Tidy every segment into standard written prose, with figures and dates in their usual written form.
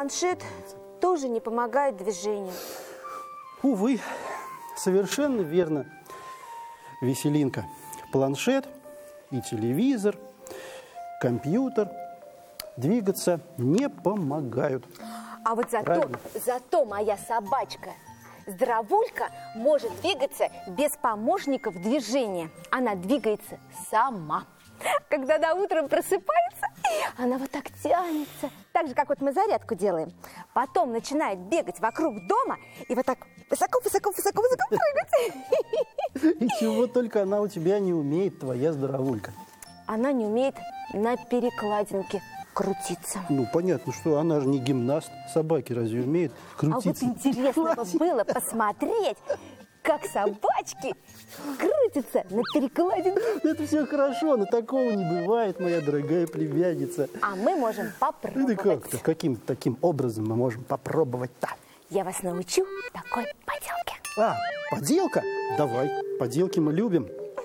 планшет тоже не помогает движению. Увы, совершенно верно, Веселинка. Планшет и телевизор, компьютер двигаться не помогают. А вот зато моя собачка Здоровулька может двигаться без помощников движения. Она двигается сама. Когда она утром просыпается, она вот так тянется. Так же, как вот мы зарядку делаем. Потом начинает бегать вокруг дома и вот так высоко-высоко-высоко прыгать. И чего только она у тебя не умеет, твоя Здоровулька. Она не умеет на перекладинке крутиться. Ну, понятно, что она же не гимнаст. Собаки разве умеют крутиться? А вот интересно бы было посмотреть, как собачки крутятся на перекладинке. Это все хорошо, но такого не бывает, моя дорогая племянница. А мы можем попробовать. Это как-то, каким таким образом мы можем попробовать-то? Я вас научу такой поделке. А, поделка? Давай, поделки мы любим.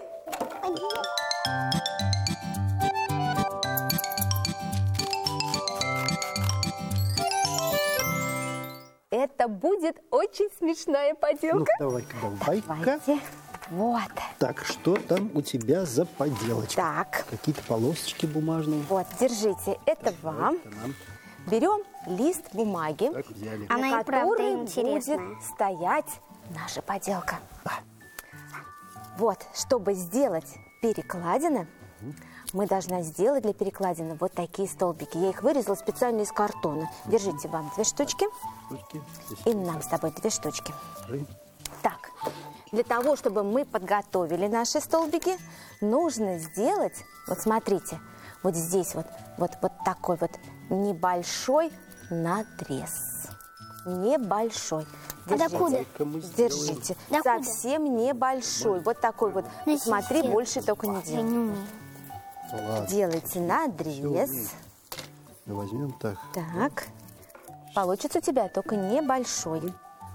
Это будет очень смешная поделка. Ну, давай-ка. Давайте. Вот. Так, что там у тебя за поделочка? Так. Какие-то полосочки бумажные. Вот, держите. Это вам. Это нам. Берем лист бумаги, Так, взяли. на которой будет стоять наша поделка. Вот, чтобы сделать перекладины, мы должны сделать для перекладины вот такие столбики. Я их вырезала специально из картона. Держите вам 2 штучки. И нам с тобой 2 штучки. Так, для того, чтобы мы подготовили наши столбики, нужно сделать, вот смотрите, вот здесь вот такой вот небольшой надрез. Небольшой. Держите. Держите. Совсем небольшой. Вот такой вот. Смотри, больше только не делай. Делайте надрез. Возьмем так. Так. Получится у тебя только небольшой.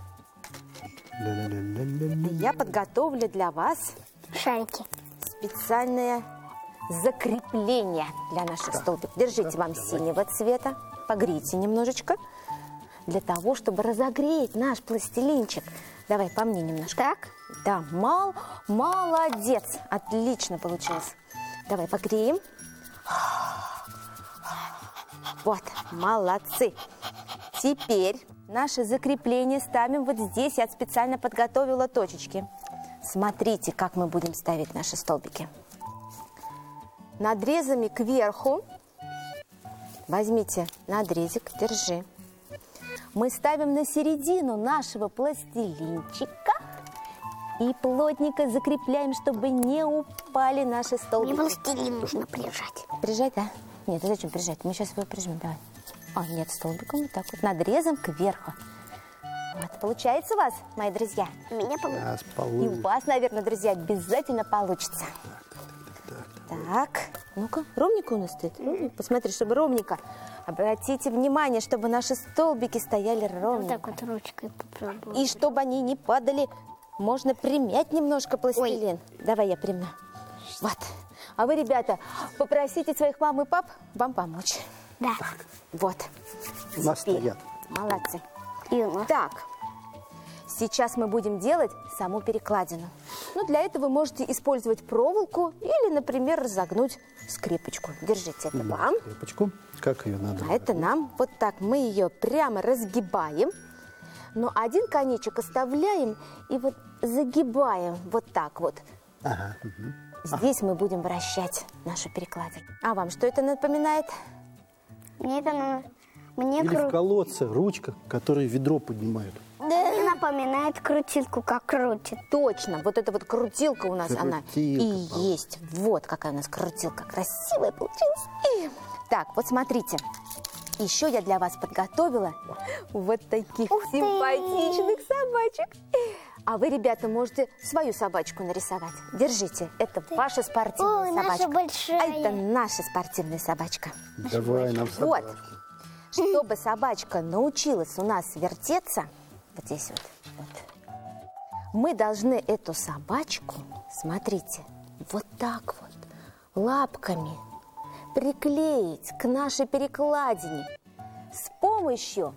Я подготовлю для вас шарики. Специальное закрепление для наших столбиков. Держите вам синего цвета. Погрейте немножечко. Для того, чтобы разогреть наш пластилинчик. Давай по мне немножко. Так? Да, молодец. Отлично получилось. Давай погреем. Вот, молодцы. Теперь наше закрепление ставим вот здесь. Я специально подготовила точечки. Смотрите, как мы будем ставить наши столбики. Надрезами кверху. Возьмите надрезик, держи. Мы ставим на середину нашего пластилинчика и плотненько закрепляем, чтобы не упали наши столбики. Мне пластилин нужно прижать. Прижать, да? Нет, зачем прижать? Мы сейчас его прижмем, давай. А, нет, столбиком вот так вот, надрезом кверху. Вот, получается у вас, мои друзья? У меня получится. И у вас, наверное, друзья, обязательно получится. Так, ну-ка, ровненько у нас стоит? Посмотри, чтобы ровненько. Обратите внимание, чтобы наши столбики стояли ровно. Вот так вот ручкой попробую. И чтобы они не падали, можно примять немножко пластилин. Ой. Давай я приму. Вот. А вы, ребята, попросите своих мам и пап вам помочь. Да. Так. Вот. У нас стоят. Молодцы. И у нас. Так. Сейчас мы будем делать саму перекладину. Ну, для этого вы можете использовать проволоку или, например, разогнуть скрепочку. Держите, это вам. Скрепочку. Как ее надо? А это нам. Вот так мы ее прямо разгибаем. Но один конечек оставляем и вот загибаем вот так вот. Ага. Здесь мы будем вращать нашу перекладину. А вам что это напоминает? Мне это мне Или в колодце ручка, которая ведро поднимают. Мне напоминает крутилку, как крутит. Точно, вот эта вот крутилка у нас, крутилка, она и есть. Вот какая у нас крутилка, красивая получилась. Так, вот смотрите, еще я для вас подготовила вот таких симпатичных собачек. А вы, ребята, можете свою собачку нарисовать. Держите, это ваша спортивная собачка. Наша большая. А это наша спортивная собачка. Давай нам Вот, собачку. чтобы собачка научилась у нас вертеться, вот здесь вот, мы должны эту собачку, смотрите, вот так вот, лапками приклеить к нашей перекладине с помощью